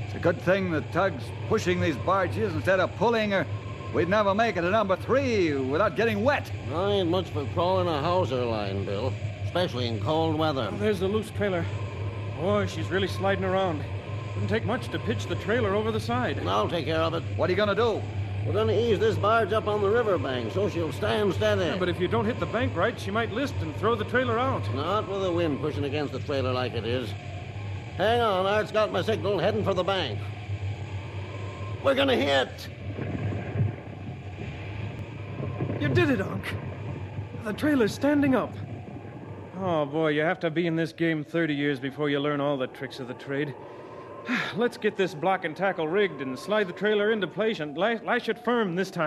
It's a good thing the tug's pushing these barges instead of pulling, or we'd never make it to number 3 without getting wet. I ain't much for crawling a hawser line, Bill, especially in cold weather. Oh, there's the loose trailer. Boy, she's really sliding around. Wouldn't take much to pitch the trailer over the side. I'll take care of it. What are you going to do? We're going to ease this barge up on the riverbank so she'll stand steady. Yeah, but if you don't hit the bank right, she might list and throw the trailer out. Not with the wind pushing against the trailer like it is. Hang on, Art's got my signal heading for the bank. We're going to hit. You did it, Unc. The trailer's standing up. Oh, boy, you have to be in this game 30 years before you learn all the tricks of the trade. Let's get this block and tackle rigged and slide the trailer into place and lash it firm this time.